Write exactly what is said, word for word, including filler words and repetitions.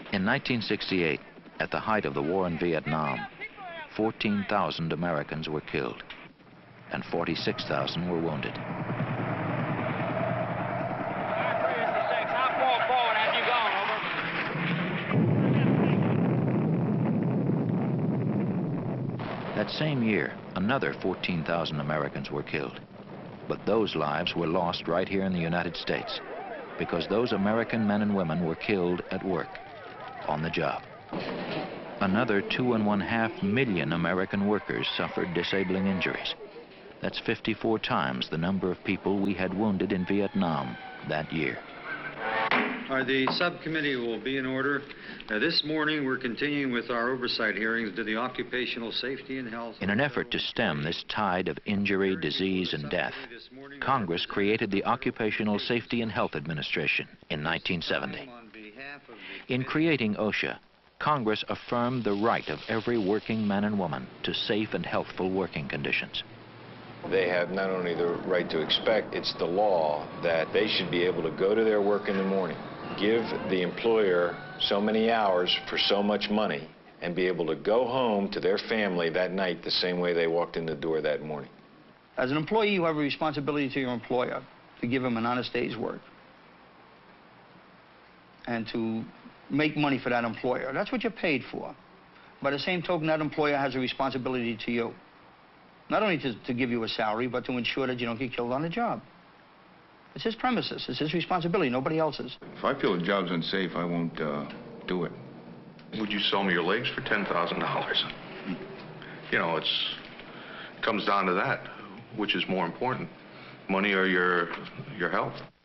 In nineteen sixty-eight, at the height of the war in Vietnam, fourteen thousand Americans were killed and forty-six thousand were wounded. That same year, another fourteen thousand Americans were killed. But those lives were lost right here in the United States because those American men and women were killed at work, on the job. Another two and one half million American workers suffered disabling injuries. That's fifty-four times the number of people we had wounded in Vietnam that year. All right, the subcommittee will be in order. Uh, this morning, we're continuing with our oversight hearings to the Occupational Safety and Health. In an effort to stem this tide of injury, disease, and death, Congress created the Occupational Safety and Health Administration in nineteen seventy. In creating OSHA, Congress affirmed the right of every working man and woman to safe and healthful working conditions. They have not only the right to expect, it's the law that they should be able to go to their work in the morning, give the employer so many hours for so much money, and be able to go home to their family that night the same way they walked in the door that morning. As an employee, you have a responsibility to your employer to give him an honest day's work and to make money for that employer. That's what you're paid for. By the same token, that employer has a responsibility to you. Not only to, to give you a salary, but to ensure that you don't get killed on the job. It's his premises. It's his responsibility, nobody else's. If I feel the job's unsafe, I won't uh, do it. Would you sell me your legs for ten thousand dollars? You know, it's, it comes down to that. Which is more important, money or your, your health?